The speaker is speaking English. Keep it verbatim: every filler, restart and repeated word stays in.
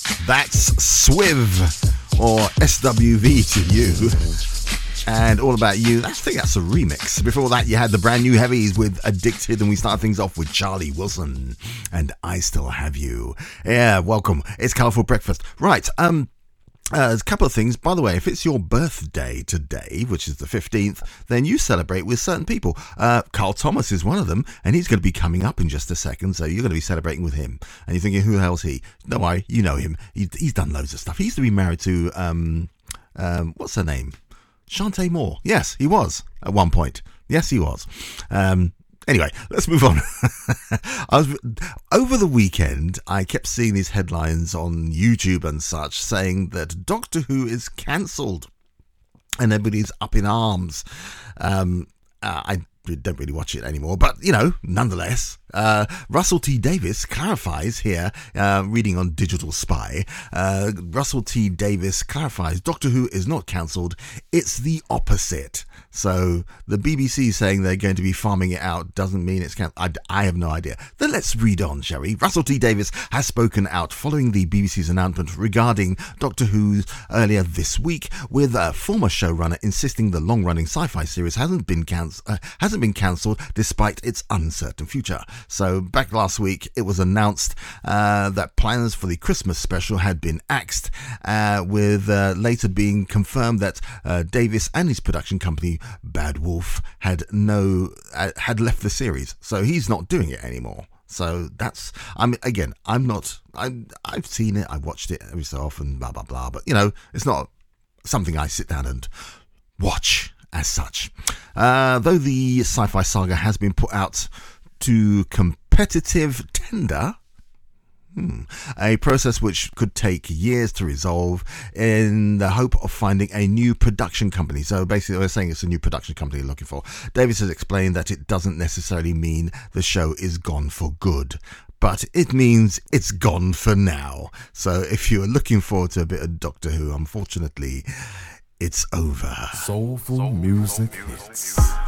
That's Swiv, or S W V to you. And All About You, I think that's a remix. Before that, you had the brand new Heavies with Addicted, and we started things off with Charlie Wilson and I Still Have You. Yeah, welcome. It's Colourful Breakfast. Right, um... Uh, there's a couple of things. By the way, if it's your birthday today, which is the fifteenth, then you celebrate with certain people. Uh, Carl Thomas is one of them, and he's going to be coming up in just a second, so you're going to be celebrating with him. And you're thinking, who the hell's he? No, I, you know him. He, he's done loads of stuff. He used to be married to, um, um, what's her name? Shantae Moore. Yes, he was at one point. Yes, he was. Um, Anyway, let's move on. I was, over the weekend, I kept seeing these headlines on YouTube and such saying that Doctor Who is cancelled and everybody's up in arms. Um, uh, I don't really watch it anymore, but, you know, nonetheless, uh, Russell T Davies clarifies here, uh, reading on Digital Spy, uh, Russell T Davies clarifies Doctor Who is not cancelled, it's the opposite. So the B B C saying they're going to be farming it out doesn't mean it's cancelled. I, I have no idea. Then let's read on, shall we? Russell T Davies has spoken out following the B B C's announcement regarding Doctor Who earlier this week, with a former showrunner insisting the long-running sci-fi series hasn't been canc- uh, hasn't been cancelled despite its uncertain future. So back last week, it was announced uh, that plans for the Christmas special had been axed, uh, with uh, later being confirmed that uh, Davies and his production company Bad Wolf had no uh, had left the series, so he's not doing it anymore. So that's, I mean, again, I'm not, I I've seen it, I've watched it every so often, blah blah blah, but you know, it's not something I sit down and watch as such. Uh, though the sci-fi saga has been put out to competitive tender, Hmm. a process which could take years to resolve, in the hope of finding a new production company. So basically we're saying it's a new production company you're looking for. Davies has explained that it doesn't necessarily mean the show is gone for good, but it means it's gone for now. So if you're looking forward to a bit of Doctor Who, unfortunately, it's over. Soulful music hits.